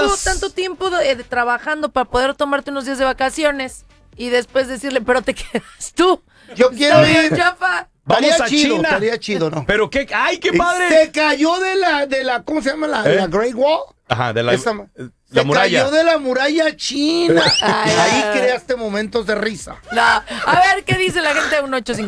tanto tiempo trabajando para poder tomarte unos días de vacaciones y después decirle, pero te quedas tú. Yo quiero ir. Chafa. Vamos a China. Estaría chido, ¿no? Pero qué, ¡ay, qué padre! Se cayó de la, ¿cómo se llama? La Great Wall. Ajá, de la Se muralla. cayó de la muralla china. Ay, Ahí ay. creaste momentos de risa. No. A ver, ¿qué dice la gente?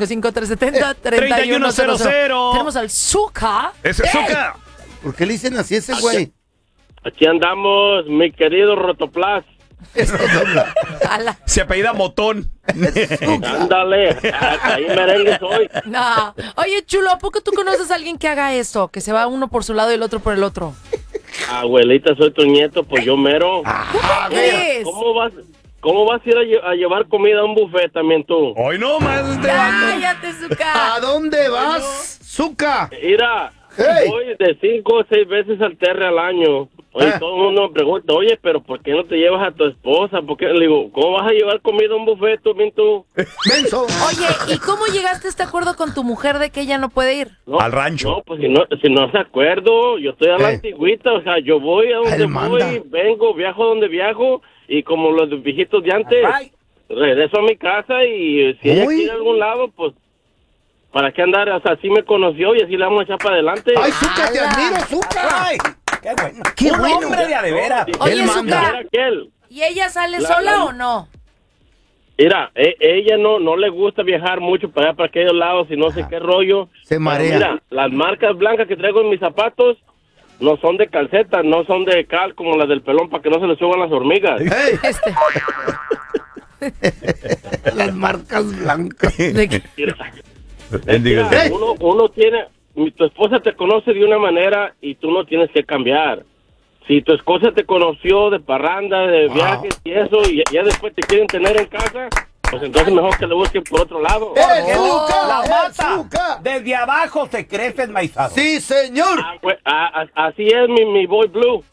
1-855-370-3100. Tenemos al Zuka. ¡Ese Zuka! ¿Por qué le dicen así a ese güey? Aquí andamos, mi querido Rotoplas. Ala. Se apellida Motón. Ándale, ahí merengue soy. No. Oye, chulo, ¿a poco tú conoces a alguien que haga eso? Que se va uno por su lado y el otro por el otro. Abuelita, soy tu nieto, pues yo mero. A ver, ¿Qué es? ¿Cómo vas a ir a llevar comida a un buffet también tú? Hoy no más. Cállate, Zuka. ¿a dónde vas, Zuka? Mira, Hey. voy de 5 o 6 veces al Terre al año. Oye, todo el mundo me pregunta, oye, pero ¿por qué no te llevas a tu esposa? ¿Por qué? Le digo, ¿cómo vas a llevar comida a un buffet tú, bien tú? Menso. Oye, ¿y cómo llegaste a este acuerdo con tu mujer de que ella no puede ir? No, Al rancho. No, pues si no se acuerdo, yo estoy a la Eh. antigüita, o sea, yo voy a donde Él manda. voy, vengo, viajo a donde viajo, y como los viejitos de antes, regreso a mi casa y si ella Uy. quiere a algún lado, pues, ¿para qué andar? O sea, así me conoció y así le vamos a echar para adelante. Ay, Zuka, te admiro, Zuka. ¡Ay! ¡Qué bueno! Qué Un bueno. hombre de veras. Oye, Él manda. Zuka, Era aquel. ¿y ella sale La- sola la- o no? Mira, ella no le gusta viajar mucho para allá, para aquellos lados, y no sé qué rollo. Se Pero marea. mira, las marcas blancas que traigo en mis zapatos no son de calceta, no son de cal como las del pelón para que no se le suban las hormigas. Hey, Este. las marcas blancas. ¿De qué? Mira, Bendiga el mira, Señor. uno tiene, tu esposa te conoce de una manera y tú no tienes que cambiar. Si tu esposa te conoció de parranda, de viajes y eso, y ya después te quieren tener en casa, pues entonces mejor que le busquen por otro lado. Zuka! ¡La mata! Zuka! Desde abajo se crece el maizado. Sí, señor. Ah, pues, así es mi boy blue.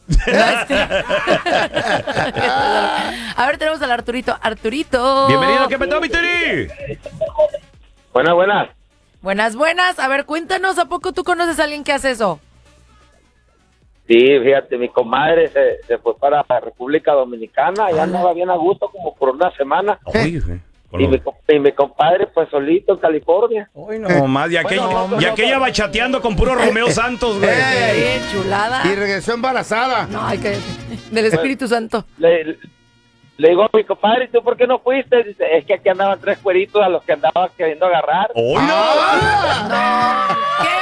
A ver, tenemos al Arturito. Arturito. Bienvenido, ¿qué petó, mi Turi? Buenas, buenas. Buenas, buenas. A ver, cuéntanos, ¿a poco tú conoces a alguien que hace eso? Sí, fíjate, mi comadre se fue para la República Dominicana, ya andaba bien a gusto como por una semana. Oye, güey. Y mi compadre pues solito en California. Hoy no más, y aquella va chateando con puro Romeo Santos, güey. Qué chulada. Y regresó embarazada. No, ay, cállate. Del Espíritu Santo. Le digo a mi compadre, ¿y tú por qué no fuiste? Dice, es que aquí andaban 3 cueritos a los que andaba queriendo agarrar. ¡Hoy no!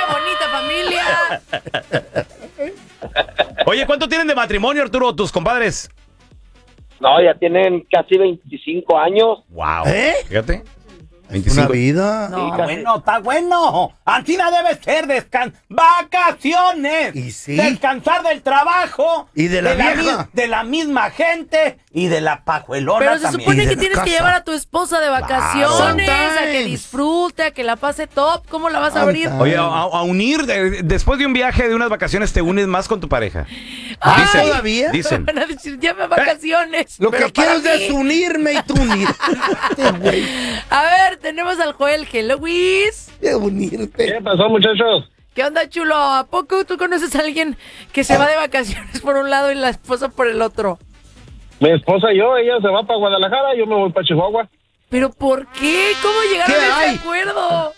¡Qué bonita familia! Oye, ¿cuánto tienen de matrimonio, Arturo, tus compadres? No, ya tienen casi 25 años. Wow. ¿Eh? Fíjate. Una 25. vida. No. Está bueno, está bueno. Antina debe ser vacaciones. Y sí. Descansar del trabajo. Y de la vieja. de la misma gente y de la pajuelona Pero se también. supone Y de que la tienes que casa. llevar a tu esposa de vacaciones, a que Sometimes. disfrute, a que la pase top. ¿Cómo la vas a abrir? Sometimes. Oye, a unir, después de un viaje, de unas vacaciones, te unes más con tu pareja. Ay, Dicen, ¿todavía? Dicen. Van a decir, llame a vacaciones. Lo que pero quiero para es mí. desunirme y tú unirte, A ver, tenemos al Joel. Hello, Luis. de unirte. ¿Qué pasó, muchachos? ¿Qué onda, chulo? ¿A poco tú conoces a alguien que se va de vacaciones por un lado y la esposa por el otro? Mi esposa y yo, ella se va para Guadalajara, yo me voy para Chihuahua. ¿Pero por qué? ¿Cómo llegaron ¿Qué a hay? ese acuerdo?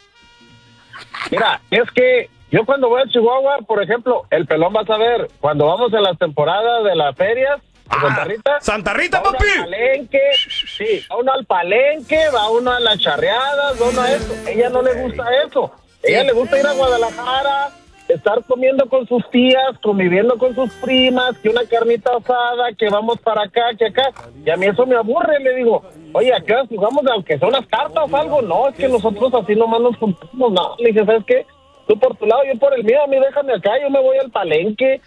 Mira, es que yo cuando voy a Chihuahua, por ejemplo, el pelón va a saber, cuando vamos en las temporadas de las ferias, de Santa Rita, ¡Santa Rita, va uno papi! al palenque, sí, va uno al palenque, va uno a las charreadas, va uno a eso. Ella no le gusta eso. Ella le gusta ir a Guadalajara, estar comiendo con sus tías, conviviendo con sus primas, que una carnita asada, que vamos para acá, que acá. Y a mí eso me aburre, le digo, oye, ¿a qué hora jugamos? Aunque sea unas cartas o algo. No, es que nosotros así nomás nos juntamos. No, le dije, ¿sabes qué? Tú por tu lado, yo por el mío, a mí déjame acá, yo me voy al palenque.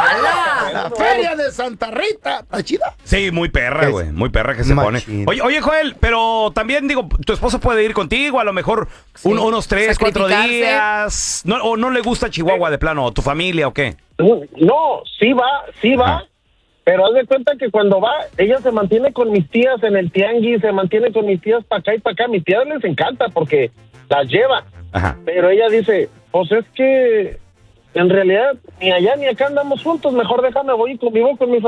La feria de Santa Rita. ¿Está chida? Sí, muy perra, güey. Muy perra que se Machín. pone. Oye, Joel, pero también digo, tu esposa puede ir contigo, a lo mejor Sí. unos 3, 4 Sacrificarse. días. No, ¿o no le gusta Chihuahua de plano? ¿O tu familia o qué? No, sí va. Pero haz de cuenta que cuando va, ella se mantiene con mis tías en el tianguis, se mantiene con mis tías para acá y para acá. Mis tías les encanta porque las lleva. Ajá. Pero ella dice, pues es que en realidad ni allá ni acá andamos juntos, mejor déjame voy y convivo con mis